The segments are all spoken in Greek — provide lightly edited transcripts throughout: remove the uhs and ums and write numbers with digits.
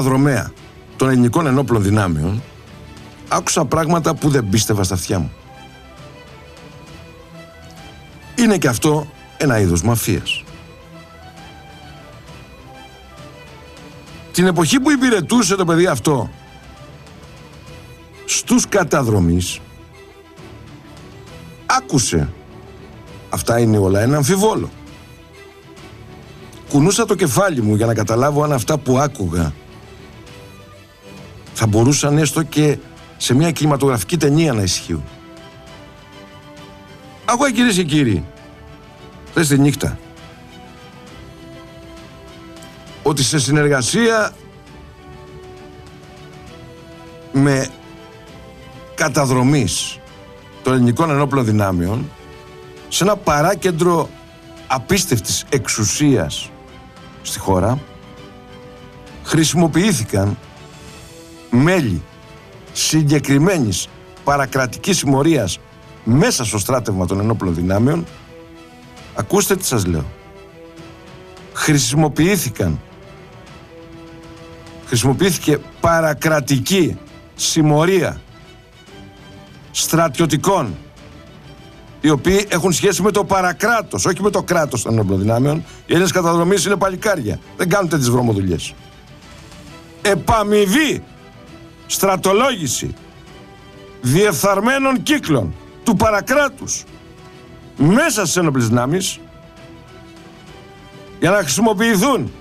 δρομέα των ελληνικών ενόπλων δυνάμεων, άκουσα πράγματα που δεν πίστευα στα αυτιά μου. Είναι και αυτό ένα είδος μαφίας. Την εποχή που υπηρετούσε το παιδί αυτό στους καταδρομείς, άκουσε, αυτά είναι όλα ένα αμφιβόλο. Κουνούσα το κεφάλι μου για να καταλάβω αν αυτά που άκουγα θα μπορούσαν έστω και σε μια κινηματογραφική ταινία να ισχύουν. Άκουγα, κυρίες και κύριοι, χθες τη νύχτα, ότι σε συνεργασία με καταδρομείς των ελληνικών ενόπλων δυνάμεων, σε ένα παράκεντρο απίστευτης εξουσίας στη χώρα, χρησιμοποιήθηκαν μέλη συγκεκριμένης παρακρατικής συμμορίας μέσα στο στράτευμα των ενόπλων δυνάμεων. Ακούστε τι σας λέω. Χρησιμοποιήθηκε παρακρατική συμμορία στρατιωτικών, οι οποίοι έχουν σχέση με το παρακράτος, όχι με το κράτος των ενόπλων δυνάμεων. Οι Έλληνες καταδρομείς είναι παλικάρια, δεν κάνουν τέτοιες βρωμοδουλειές. Επαμοιβή, στρατολόγηση διεφθαρμένων κύκλων του παρακράτους μέσα στις ενόπλες δυνάμεις για να χρησιμοποιηθούν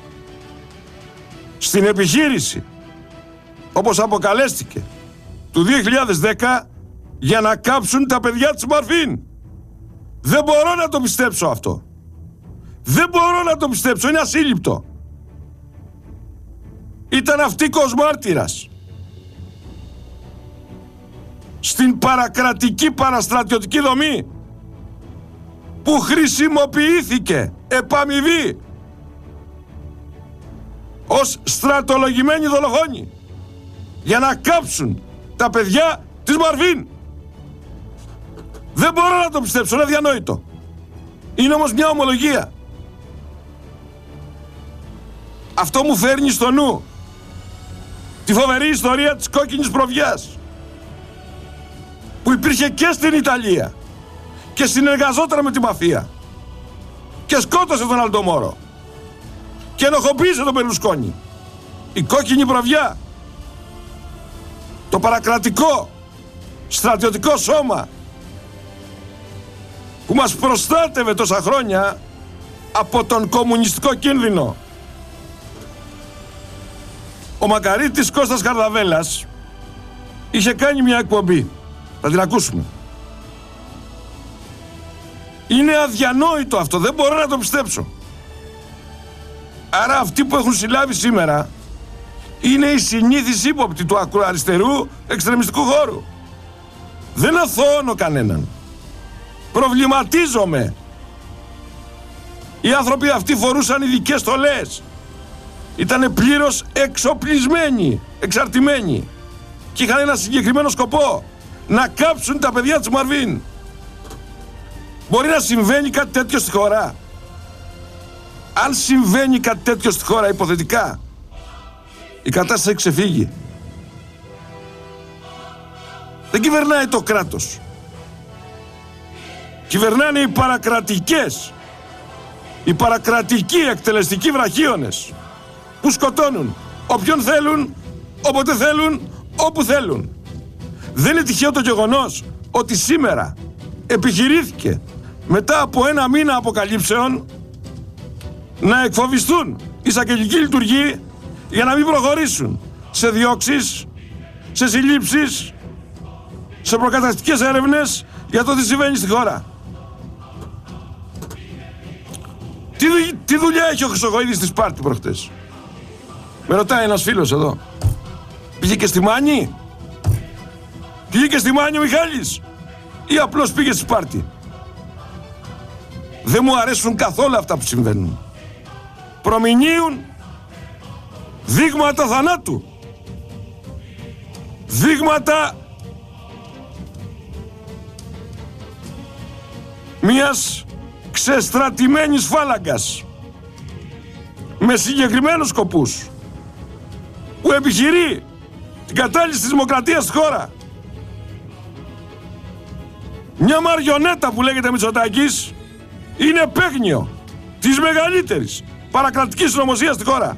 στην επιχείρηση, όπως αποκαλέστηκε, του 2010 για να κάψουν τα παιδιά της Μαρφίν. Δεν μπορώ να το πιστέψω αυτό. Δεν μπορώ να το πιστέψω, είναι ασύλληπτο. Ήταν αυτοίκος μάρτυρας στην παρακρατική παραστρατιωτική δομή που χρησιμοποιήθηκε επαμοιβή ως στρατολογημένοι δολοφόνοι για να κάψουν τα παιδιά της Μαρφίν. Δεν μπορώ να το πιστέψω, είναι αδιανόητο. Είναι όμως μια ομολογία. Αυτό μου φέρνει στο νου τη φοβερή ιστορία της κόκκινης προβιάς, που υπήρχε και στην Ιταλία και συνεργαζόταν με τη μαφία και σκότωσε τον Αλντομόρο και ενοχοποίησε τον Μπερλουσκόνη. Η κόκκινη προβιά, το παρακρατικό στρατιωτικό σώμα που μας προστάτευε τόσα χρόνια από τον κομμουνιστικό κίνδυνο. Ο μακαρίτης Κώστας Καρδαβέλλας είχε κάνει μια εκπομπή, θα την ακούσουμε. Είναι αδιανόητο αυτό, δεν μπορώ να το πιστέψω. Άρα αυτοί που έχουν συλλάβει σήμερα είναι οι συνήθεις ύποπτοι του ακροαριστερού εξτρεμιστικού χώρου. Δεν αθωώνω κανέναν. Προβληματίζομαι. Οι άνθρωποι αυτοί φορούσαν ειδικές στολές. Ήτανε πλήρως εξοπλισμένοι, εξαρτημένοι. Και είχαν ένα συγκεκριμένο σκοπό. Να κάψουν τα παιδιά της Μαρφίν. Μπορεί να συμβαίνει κάτι τέτοιο στη χώρα? Αν συμβαίνει κάτι τέτοιο στη χώρα, υποθετικά, η κατάσταση έχει ξεφύγει. Δεν κυβερνάει το κράτος. Κυβερνάνε οι παρακρατικές, οι παρακρατικοί εκτελεστικοί βραχίονες που σκοτώνουν όποιον θέλουν, όποτε θέλουν, όπου θέλουν. Δεν είναι τυχαίο το γεγονός ότι σήμερα επιχειρήθηκε μετά από ένα μήνα αποκαλύψεων να εκφοβιστούν οι εισαγγελικοί λειτουργοί για να μην προχωρήσουν σε διώξεις, σε συλλήψεις, σε προκαταρκτικές έρευνες για το τι συμβαίνει στη χώρα. Τι δουλειά έχει ο Χρυσοχοΐδης στη Σπάρτη προχτές? Με ρωτάει ένας φίλος εδώ. Πήγε και στη Μάνη? Πήγε και στη Μάνη ο Μιχάλης? Ή απλώς πήγε στη Σπάρτη? Δεν μου αρέσουν καθόλου αυτά που συμβαίνουν. Προμηνύουν δείγματα θανάτου. Δείγματα μιας ξεστρατημένης φάλαγγας με συγκεκριμένους σκοπούς. που επιχειρεί την κατάλυση της δημοκρατίας στη χώρα. Μια μαριονέτα που λέγεται Μητσοτάκης είναι παίγνιο της μεγαλύτερης παρακρατικής συνωμοσίας στη χώρα.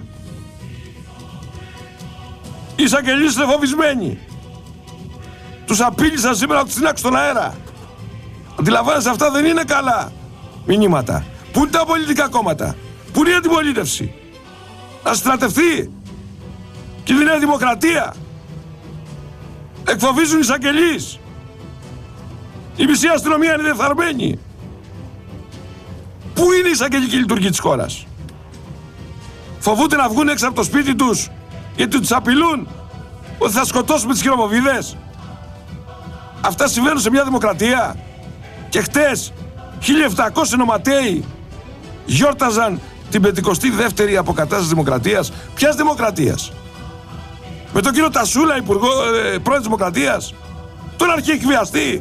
Οι εισαγγελείς είναι φοβισμένοι. Τους απείλησαν σήμερα να τους τινάξουν στον αέρα. Αντιλαμβάνεσαι, αυτά δεν είναι καλά μηνύματα. Πού είναι τα πολιτικά κόμματα, πού είναι η αντιπολίτευση? Να στρατευτεί και η Νέα Δημοκρατία. Εκφοβίζουν οι εισαγγελείς. Η μισή αστυνομία είναι διεφθαρμένη. Πού είναι η εισαγγελική λειτουργία της χώρας? Φοβούνται να βγουν έξω από το σπίτι τους γιατί τους απειλούν ότι θα σκοτώσουμε τις χειροβοβίδες. Αυτά συμβαίνουν σε μια δημοκρατία? Και χτες 1700 νοματέοι γιόρταζαν την 52η αποκατάσταση δημοκρατίας. Ποιας δημοκρατίας? Με τον κύριο Τασούλα, πρόεδρο της Δημοκρατίας, τον αρχιεκβιαστή.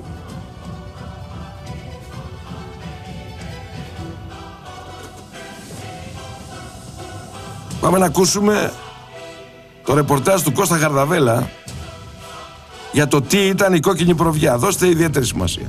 Πάμε να ακούσουμε το ρεπορτάζ του Κώστα Χαρδαβέλα για το τι ήταν η κόκκινη προβιά. Δώστε ιδιαίτερη σημασία.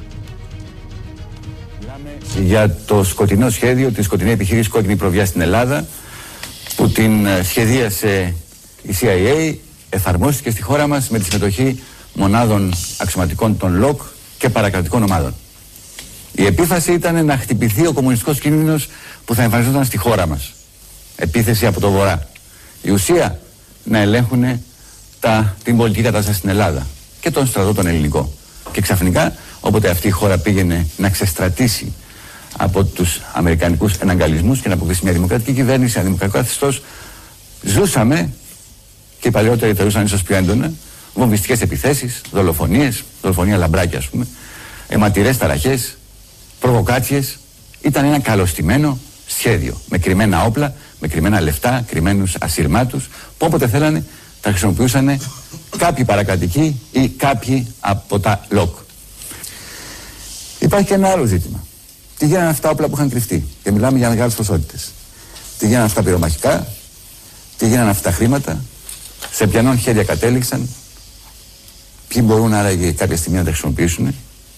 Για το σκοτεινό σχέδιο, τη σκοτεινή επιχείρηση Κόκκινη Προβιά στην Ελλάδα, που την σχεδίασε η CIA, εφαρμόστηκε στη χώρα μας με τη συμμετοχή μονάδων αξιωματικών των ΛΟΚ και παρακρατικών ομάδων. Η επίφαση ήταν να χτυπηθεί ο κομμουνιστικός κίνδυνος που θα εμφανιζόταν στη χώρα μας. Επίθεση από το Βορρά. Η ουσία να ελέγχουν την πολιτική κατάσταση στην Ελλάδα και τον στρατό τον ελληνικό. Και ξαφνικά, όποτε αυτή η χώρα πήγαινε να ξεστρατήσει από τους αμερικανικούς εναγκαλισμούς και να αποκτήσει μια δημοκρατική κυβέρνηση, ένα δημοκρατικό καθεστώς, ζούσαμε, και οι παλαιότεροι τα ζούσαν ίσως πιο έντονα, βομβιστικές επιθέσεις, δολοφονίες, δολοφονία λαμπράκια, ας πούμε, αιματηρές ταραχές, προβοκάτσιες. Ήταν ένα καλωστημένο σχέδιο με κρυμμένα όπλα, με κρυμμένα λεφτά, κρυμμένους ασυρμάτους, που όποτε θέλανε τα χρησιμοποιούσαν κάποιοι παρακρατικοί ή κάποιοι από τα ΛΟΚ. Υπάρχει και ένα άλλο ζήτημα. Τι γίνανε αυτά όπλα που είχαν κρυφτεί? Και μιλάμε για μεγάλες ποσότητες. Τι γίνανε αυτά πυρομαχικά, τι γίνανε αυτά χρήματα, σε ποιανών χέρια κατέληξαν, ποιοι μπορούν άραγε κάποια στιγμή να τα χρησιμοποιήσουν.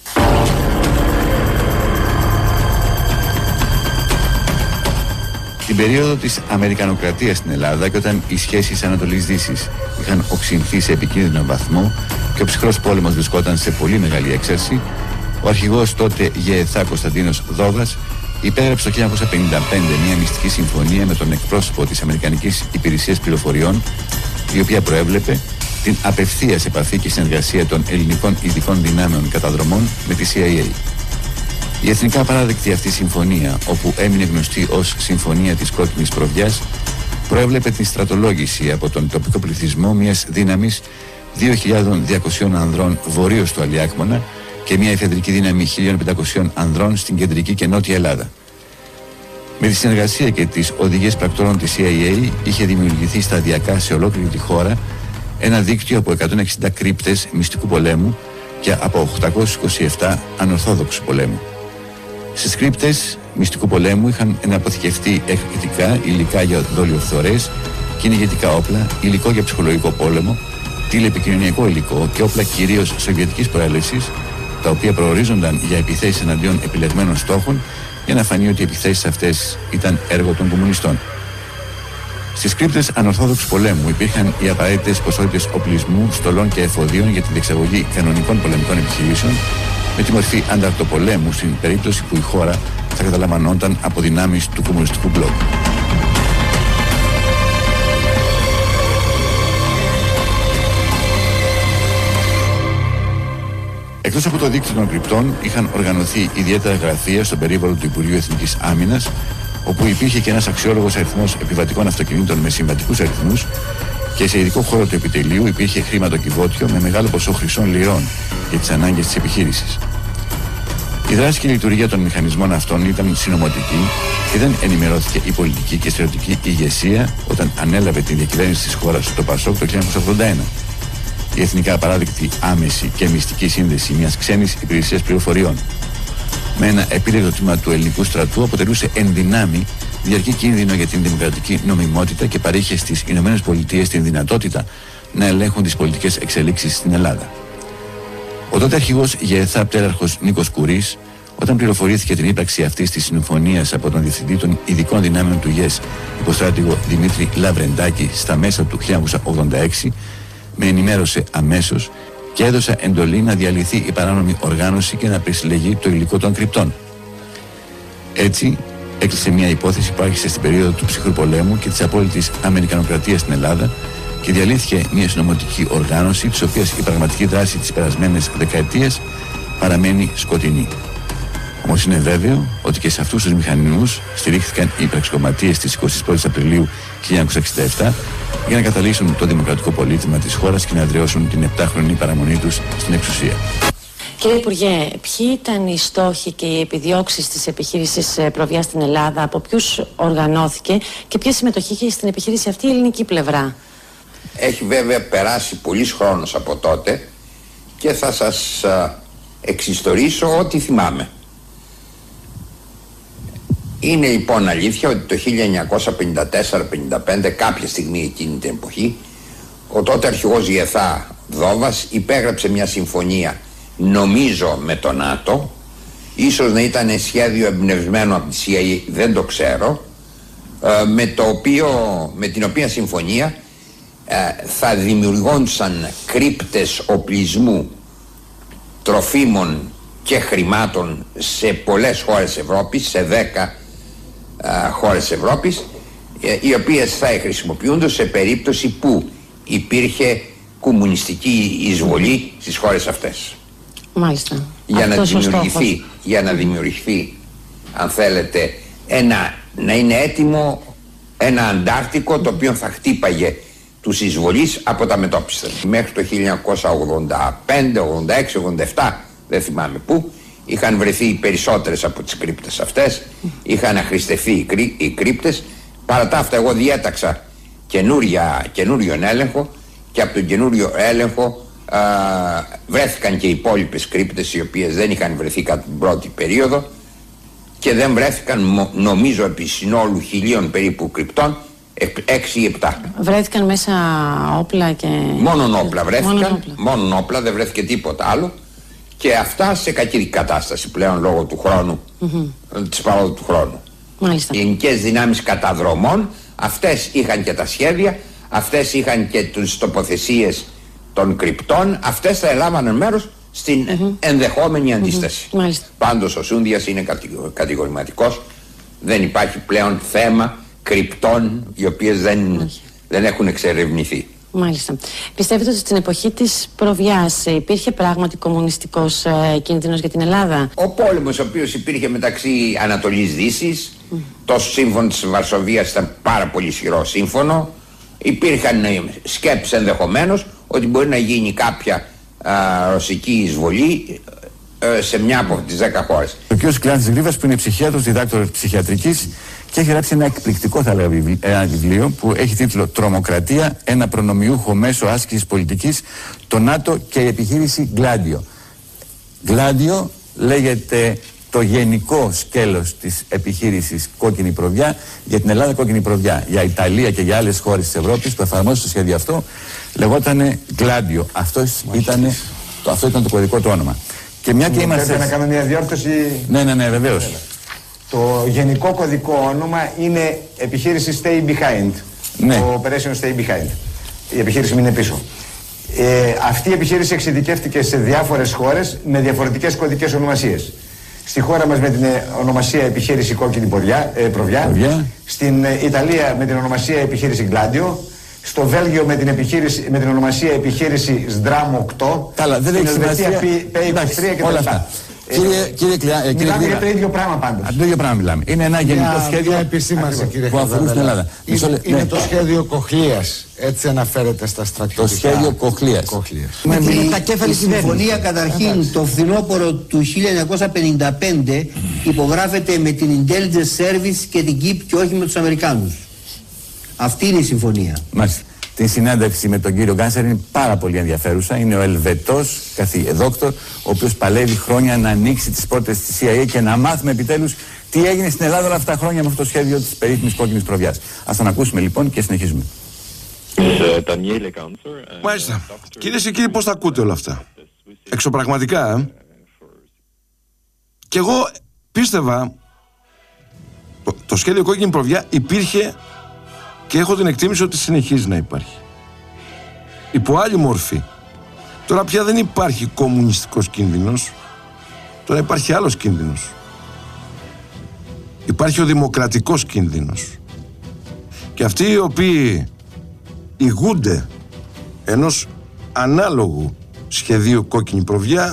Την περίοδο της Αμερικανοκρατίας στην Ελλάδα και όταν οι σχέσεις Ανατολής-Δύσης είχαν οξυνθεί σε επικίνδυνο βαθμό και ο ψυχρός πόλεμος βρισκόταν σε πολύ μεγάλη έξαρση, ο αρχηγός τότε ΓΕΘΑ Κωνσταντίνος Δόγας υπέγραψε το 1955 μια μυστική συμφωνία με τον εκπρόσωπο της Αμερικανικής Υπηρεσίας Πληροφοριών, η οποία προέβλεπε την απευθείας επαφή και συνεργασία των ελληνικών ειδικών δυνάμεων καταδρομών με τη CIA. Η εθνικά παράδεκτη αυτή συμφωνία, όπου έμεινε γνωστή ως Συμφωνία της Κόκκινης Προβιάς, προέβλεπε την στρατολόγηση από τον τοπικό πληθυσμό μιας δύναμης 2.200 ανδρών βορείως του Αλιάκμονα και μια εφεδρική δύναμη 1.500 ανδρών στην κεντρική και νότια Ελλάδα. Με τη συνεργασία και τις οδηγίες πρακτόρων της CIA είχε δημιουργηθεί σταδιακά σε ολόκληρη τη χώρα ένα δίκτυο από 160 κρύπτες μυστικού πολέμου και από 827 ανορθόδοξου πολέμου. Στις κρύπτες μυστικού πολέμου είχαν εναποθηκευτεί εκρηκτικά υλικά για δολιοφθορές, κυνηγετικά όπλα, υλικό για ψυχολογικό πόλεμο, τηλεπικοινωνιακό υλικό και όπλα κυρίως σοβιετικής προέλευσης, τα οποία προορίζονταν για επιθέσεις εναντίον επιλεγμένων στόχων για να φανεί ότι οι επιθέσεις αυτές ήταν έργο των κομμουνιστών. Στις κρύπτες ανορθόδοξου πολέμου υπήρχαν οι απαραίτητες ποσότητες οπλισμού, στολών και εφοδίων για τη διεξαγωγή κανονικών πολεμικών επιχειρήσεων, με τη μορφή ανταρτοπολέμου στην περίπτωση που η χώρα θα καταλαμβανόταν από δυνάμεις του κομμουνιστικού μπλοκ. Εκτός από το δίκτυο των κρυπτών, είχαν οργανωθεί ιδιαίτερα γραφεία στον περίβολο του Υπουργείου Εθνικής Άμυνας, όπου υπήρχε και ένας αξιόλογος αριθμός επιβατικών αυτοκινήτων με συμβατικούς αριθμούς και σε ειδικό χώρο του επιτελείου υπήρχε χρηματοκιβώτιο με μεγάλο ποσό χρυσών λιρών για τις ανάγκες της επιχείρησης. Η δράση και η λειτουργία των μηχανισμών αυτών ήταν συνωμοτική και δεν ενημερώθηκε η πολιτική και στρατιωτική ηγεσία όταν ανέλαβε την διακυβέρνηση της χώρας το ΠΑΣΟΚ το 1981. Η εθνικά απαράδεκτη άμεση και μυστική σύνδεση μιας ξένης υπηρεσίας πληροφοριών με ένα επίλεγκτο τμήμα του ελληνικού στρατού αποτελούσε εν δυνάμει διαρκή κίνδυνο για την δημοκρατική νομιμότητα και παρήχε στις ΗΠΑ την δυνατότητα να ελέγχουν τις πολιτικές εξελίξεις στην Ελλάδα. Ο τότε αρχηγός ΓΕΘΑ πτέραρχος Νίκος Κουρής, όταν πληροφορήθηκε την ύπαρξη αυτής της συμφωνίας από τον Διευθυντή των Ειδικών Δυνάμεων του ΓΕΣ, υποστράτηγο Δημήτρη Λαβρεντάκη, στα μέσα του 1986, με ενημέρωσε αμέσως και έδωσε εντολή να διαλυθεί η παράνομη οργάνωση και να περισυλλεγεί το υλικό των κρυπτών. Έτσι, έκλεισε μια υπόθεση που άρχισε στην περίοδο του ψυχρού πολέμου και της απόλυτης αμερικανοκρατίας στην Ελλάδα και διαλύθηκε μια συνωμοτική οργάνωση, της οποίας η πραγματική δράση της περασμένες δεκαετίες παραμένει σκοτεινή. Όμως είναι βέβαιο ότι και σε αυτούς τους μηχανισμούς στηρίχθηκαν οι πραξικοπηματίες της 21ης Απριλίου 1967 για να καταλύσουν το δημοκρατικό πολίτημα της χώρας και να εδραιώσουν την 7χρονη παραμονή τους στην εξουσία. Κύριε Υπουργέ, ποιοι ήταν οι στόχοι και οι επιδιώξεις της επιχείρησης Προβιά στην Ελλάδα, από ποιους οργανώθηκε και ποια συμμετοχή είχε στην επιχείρηση αυτή η ελληνική πλευρά? Έχει βέβαια περάσει πολύς χρόνος από τότε και θα σας εξιστορήσω ό,τι θυμάμαι. Είναι λοιπόν αλήθεια ότι το 1954-55, κάποια στιγμή εκείνη την εποχή, ο τότε αρχηγός ΓΕΘΑ Δόβας υπέγραψε μια συμφωνία, νομίζω με το ΝΑΤΟ, ίσως να ήταν σχέδιο εμπνευσμένο από τη CIA, δεν το ξέρω, με την οποία συμφωνία θα δημιουργόντουσαν κρύπτες οπλισμού, τροφίμων και χρημάτων σε πολλές χώρες Ευρώπης, σε 10 χώρες Ευρώπης, οι οποίες θα χρησιμοποιούνται σε περίπτωση που υπήρχε κομμουνιστική εισβολή στις χώρες αυτές. Μάλιστα. Για να δημιουργηθεί, αν θέλετε, να είναι έτοιμο ένα Αντάρτικο το οποίο θα χτύπαγε τους εισβολείς από τα μετώπιστα. Μέχρι το 1985, 86, 87, δεν θυμάμαι πού, είχαν βρεθεί οι περισσότερες από τις κρύπτες αυτές, είχαν αχρηστευτεί οι κρύπτες. Παρά τα αυτά, εγώ διέταξα καινούριον έλεγχο και από τον καινούριο έλεγχο βρέθηκαν και οι υπόλοιπες κρύπτες, οι οποίες δεν είχαν βρεθεί κατά την πρώτη περίοδο και δεν βρέθηκαν, νομίζω, επί συνόλου 1.000 περίπου κρυπτών, 6 ή 7. Βρέθηκαν μέσα όπλα και... Μόνον όπλα βρέθηκαν, μόνον όπλα, δεν βρέθηκε τίποτα άλλο. Και αυτά σε κακή κατάσταση πλέον λόγω του χρόνου, της παρόδου του χρόνου. Μάλιστα. Οι ελληνικές δυνάμεις καταδρομών, αυτές είχαν και τα σχέδια, αυτές είχαν και τις τοποθεσίες των κρυπτών, αυτές θα ελάμβαναν μέρος στην ενδεχόμενη αντίσταση. Πάντως ο Σούνδιας είναι κατηγορηματικός, δεν υπάρχει πλέον θέμα κρυπτών οι οποίες δεν έχουν εξερευνηθεί. Μάλιστα. Πιστεύετε ότι στην εποχή της Προβιάς υπήρχε πράγματι κομμουνιστικός κίνδυνος για την Ελλάδα? Ο πόλεμος ο οποίος υπήρχε μεταξύ Ανατολής Δύσης, το σύμφωνο της Βαρσοβίας ήταν πάρα πολύ ισχυρό σύμφωνο. Υπήρχαν σκέψεις ενδεχομένως ότι μπορεί να γίνει κάποια ρωσική εισβολή σε μια από τις 10 χώρες. Ο κ. Κλάντης Γρίβας, που είναι ψυχίατρος, διδάκτορας ψυχιατρικής και έχει γράψει ένα εκπληκτικό, θα λέγαμε, ένα βιβλίο που έχει τίτλο «Τρομοκρατία, ένα προνομιούχο μέσο άσκησης πολιτικής, το ΝΑΤΟ και η επιχείρηση Γκλάντιο». Γκλάντιο λέγεται το γενικό σκέλος της επιχείρησης Κόκκινη Προβιά, για την Ελλάδα Κόκκινη Προβιά. Για Ιταλία και για άλλες χώρες της Ευρώπης που εφαρμόζουν το σχέδιο αυτό λεγότανε Γκλάντιο. Αυτό ήταν το κωδικό του όνομα. Και μια και είμαστε... Πρέπει να κάνουμε μια διόρθωση. Ναι, βεβαίως. Το γενικό κωδικό όνομα είναι επιχείρηση Stay Behind. Ναι. Το Operation Stay Behind. Η επιχείρηση μείνει πίσω. Αυτή η επιχείρηση εξειδικεύτηκε σε διάφορες χώρες με διαφορετικές κωδικές ονομασίες. Στη χώρα μας με την ονομασία επιχείρηση Κόκκινη Προβιά. Στην Ιταλία με την ονομασία επιχείρηση Γκλάντιο. Στο Βέλγιο με την ονομασία επιχείρηση Σδράμ 8. Καλά, δεν έχει σημασία. P23 και όλα αυτά. Κύριε μιλάμε για το ίδιο πράγμα πάντως. Το ίδιο πράγμα μιλάμε. Είναι ένα γενικό σχέδιο που αφορούν στην Ελλάδα. Είναι το σχέδιο Κοχλίας. Έτσι αναφέρεται στα στρατιωτικά. Το σχέδιο Κοχλίας. Η συμφωνία καταρχήν το φθινόπωρο του 1955 υπογράφεται με την Intelligence Service και την ΚΙΠ και όχι με τους Αμερικάνους. Αυτή είναι η συμφωνία. Μάλιστα. Την συνέντευξη με τον κύριο Γκάνσερ είναι πάρα πολύ ενδιαφέρουσα. Είναι ο Ελβετός δόκτωρ, ο οποίος παλεύει χρόνια να ανοίξει τις πόρτες της CIA και να μάθουμε επιτέλους Τι έγινε στην Ελλάδα όλα αυτά τα χρόνια με αυτό το σχέδιο της περίφημης κόκκινης προβιάς. Ας τον ακούσουμε λοιπόν και συνεχίζουμε. Μάλιστα. Κυρίες και κύριοι, πώς τα ακούτε όλα αυτά? Εξωπραγματικά, Και εγώ πίστευα το σχέδιο κόκκινη προβιά υπήρχε και έχω την εκτίμηση ότι συνεχίζει να υπάρχει. Υπό άλλη μορφή. Τώρα πια δεν υπάρχει κομμουνιστικός κίνδυνος, τώρα υπάρχει άλλος κίνδυνος. Υπάρχει ο δημοκρατικός κίνδυνος. Και αυτοί οι οποίοι ηγούνται ενός ανάλογου σχεδίου κόκκινη προβιά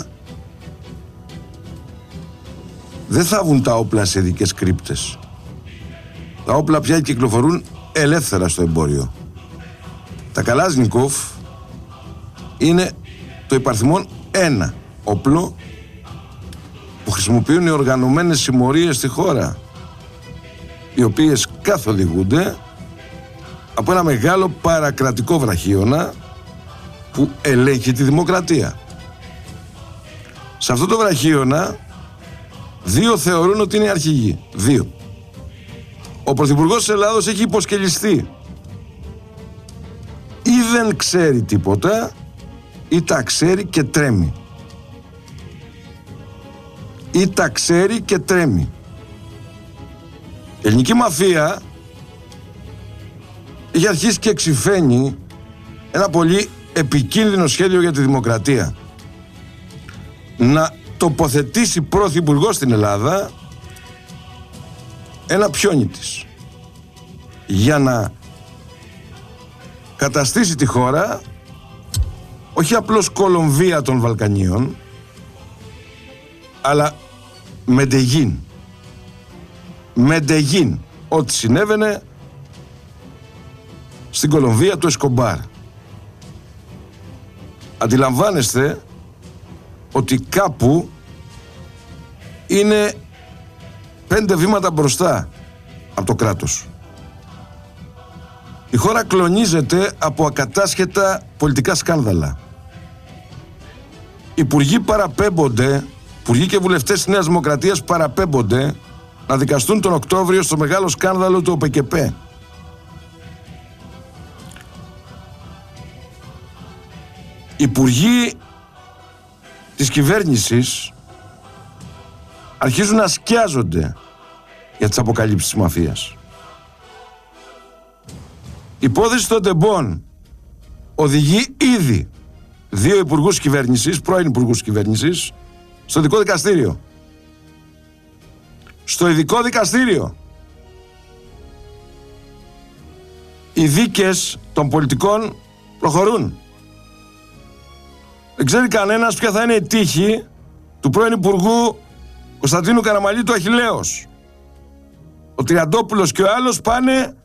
δεν θα βγουν τα όπλα σε ειδικές κρύπτες. Τα όπλα πια κυκλοφορούν ελεύθερα στο εμπόριο. Τα Καλάζνικοφ είναι το υπαριθμόν ένα όπλο που χρησιμοποιούν οι οργανωμένες συμμορίες στη χώρα, οι οποίες καθοδηγούνται από ένα μεγάλο παρακρατικό βραχίωνα που ελέγχει τη δημοκρατία. Σε αυτό το βραχίωνα δύο θεωρούν ότι είναι αρχηγοί. Δύο. Ο Πρωθυπουργός της Ελλάδος έχει υποσκελιστεί. Ή δεν ξέρει τίποτα ή τα ξέρει και τρέμει. Ή τα ξέρει και τρέμει. Η ελληνική μαφία έχει αρχίσει και εξυφαίνει ένα πολύ επικίνδυνο σχέδιο για τη δημοκρατία. Να τοποθετήσει πρωθυπουργό στην Ελλάδα ένα πιόνι της για να καταστήσει τη χώρα όχι απλώς Κολομβία των Βαλκανίων, αλλά Μεντεγίν, ό,τι συνέβαινε στην Κολομβία του Εσκομπάρ. Αντιλαμβάνεστε ότι κάπου είναι 5 βήματα μπροστά από το κράτος. Η χώρα κλονίζεται από ακατάσχετα πολιτικά σκάνδαλα. Υπουργοί παραπέμπονται, υπουργοί και βουλευτές της Νέας Δημοκρατίας παραπέμπονται να δικαστούν τον Οκτώβριο στο μεγάλο σκάνδαλο του ΟΠΚΠ. Υπουργοί της κυβέρνησης αρχίζουν να σκιάζονται για τις αποκαλύψεις της μαφίας. Η υπόθεση των τεμπών οδηγεί ήδη 2 υπουργούς κυβέρνησης, πρώην υπουργούς κυβέρνησης, στο ειδικό δικαστήριο. Στο ειδικό δικαστήριο. Οι δίκες των πολιτικών προχωρούν. Δεν ξέρει κανένας ποια θα είναι η τύχη του πρώην υπουργού Κωνσταντίνου Καραμαλή του Αχιλλέως. Ο Τριαντόπουλος και ο άλλος πάνε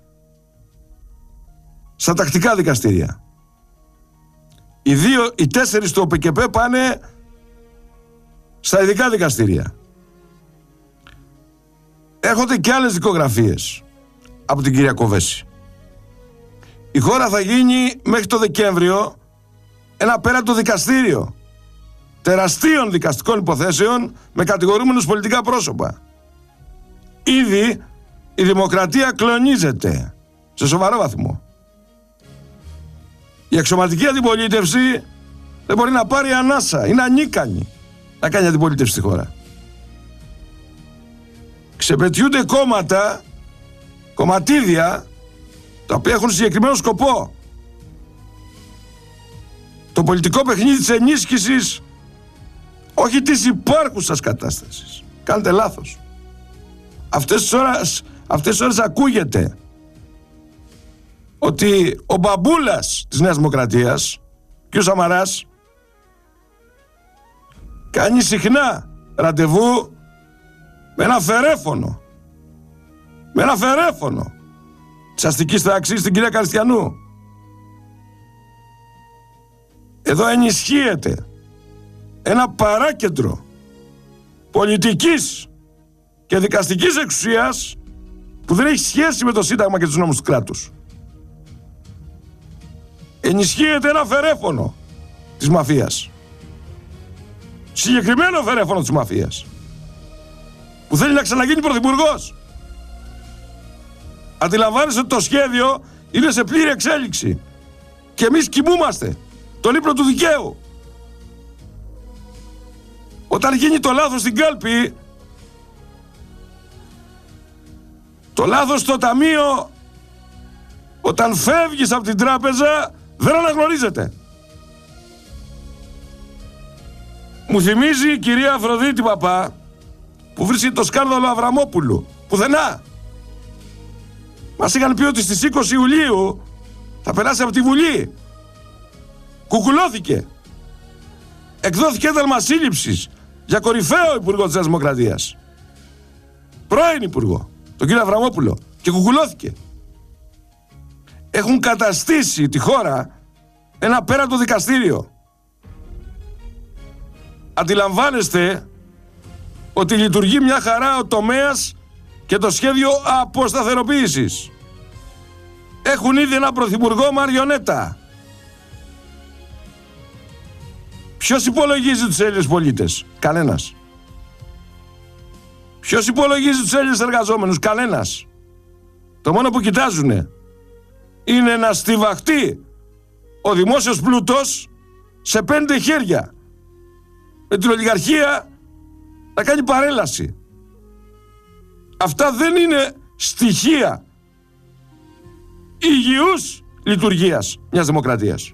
στα τακτικά δικαστήρια. Οι 4 του ΟΠΚΠ πάνε στα ειδικά δικαστήρια. Έρχονται και άλλες δικογραφίες από την κυρία Κοβέση. Η χώρα θα γίνει μέχρι το Δεκέμβριο ένα πέρατο δικαστήριο τεραστίων δικαστικών υποθέσεων με κατηγορούμενους πολιτικά πρόσωπα. Ήδη η δημοκρατία κλονίζεται σε σοβαρό βαθμό. Η αξιωματική αντιπολίτευση δεν μπορεί να πάρει ανάσα, είναι ανίκανη να κάνει αντιπολίτευση στη χώρα. Ξεπετιούνται κόμματα, κομματίδια, τα οποία έχουν συγκεκριμένο σκοπό. Το πολιτικό παιχνίδι της ενίσχυσης, όχι της υπάρχουσας κατάστασης. Κάνετε λάθος. Αυτές τις ώρες ακούγεται ότι ο μπαμπούλας της Νέας Δημοκρατίας, κ. Σαμαράς, κάνει συχνά ραντεβού με ένα φερέφωνο της αστικής τάξης, την κυρία Καριστιανού. Εδώ ενισχύεται ένα παράκεντρο πολιτικής και δικαστικής εξουσίας που δεν έχει σχέση με το Σύνταγμα και τους νόμους του κράτους. Ενισχύεται ένα φερέφωνο της μαφίας. Συγκεκριμένο φερέφωνο της μαφίας. που θέλει να ξαναγίνει πρωθυπουργός. Αντιλαμβάνεσαι ότι το σχέδιο είναι σε πλήρη εξέλιξη. Και εμείς κοιμούμαστε τον ύπνο του δικαίου. Όταν γίνει το λάθος στην κάλπη, το λάθος στο ταμείο, όταν φεύγεις από την τράπεζα, δεν αναγνωρίζεται. Μου θυμίζει η κυρία Αφροδίτη Παπά, που βρίσκει το σκάνδαλο Αβραμόπουλου. Πουθενά. Μας είχαν πει ότι στις 20 Ιουλίου θα περάσει από τη Βουλή. Κουκουλώθηκε. Εκδόθηκε ένταλμα σύλληψης για κορυφαίο υπουργό της Δημοκρατίας. Πρώην υπουργό, τον κύριο Αβραμόπουλο. Και κουκουλώθηκε. Έχουν καταστήσει τη χώρα ένα πέρατο δικαστήριο. Αντιλαμβάνεστε ότι λειτουργεί μια χαρά ο τομέας και το σχέδιο αποσταθεροποίησης. Έχουν ήδη ένα πρωθυπουργό μαριονέτα. Ποιος υπολογίζει τους Έλληνες πολίτες? Κανένας. Ποιος υπολογίζει τους Έλληνες εργαζόμενους? Κανένας. Το μόνο που κοιτάζουνε είναι να στιβαχτεί ο δημόσιος πλούτος σε 5 χέρια, με την ολιγαρχία να κάνει παρέλαση. Αυτά δεν είναι στοιχεία υγιούς λειτουργίας μιας δημοκρατίας.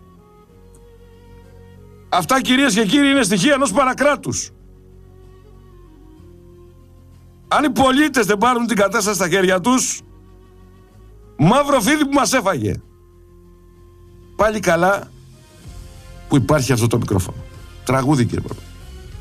Αυτά, κυρίες και κύριοι, είναι στοιχεία ενός παρακράτους. Αν οι πολίτες δεν πάρουν την κατάσταση στα χέρια τους, μαύρο φίδι που μας έφαγε. Πάλι καλά που υπάρχει αυτό το μικρόφωνο. Τραγούδι, κύριε Πρόεδρε.